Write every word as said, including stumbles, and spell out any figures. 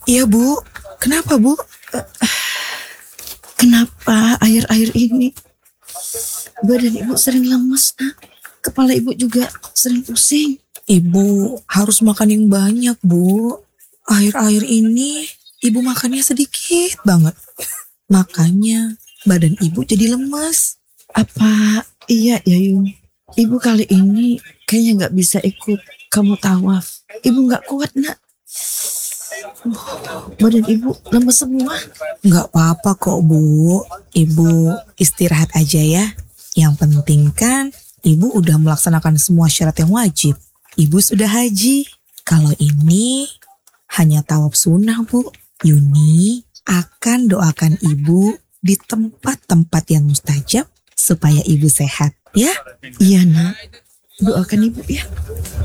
Iya Bu, kenapa Bu? Eh, Kenapa akhir-akhir ini badan Ibu sering lemes, nak? Kepala Ibu juga sering pusing. Ibu harus makan yang banyak, Bu. Akhir-akhir ini Ibu makannya sedikit banget. Makanya badan Ibu jadi lemes. Apa iya ya Yung? Ibu kali ini kayaknya nggak bisa ikut kamu tawaf. Ibu nggak kuat, nak. Uh, badan Ibu lemes semua. Nggak apa-apa kok Bu. Ibu istirahat aja ya. Yang penting kan Ibu udah melaksanakan semua syarat yang wajib. Ibu sudah haji. Kalau ini hanya tawaf sunnah Bu. Yuni akan doakan Ibu di tempat-tempat yang mustajab supaya Ibu sehat ya. Iya nak, doakan Ibu ya.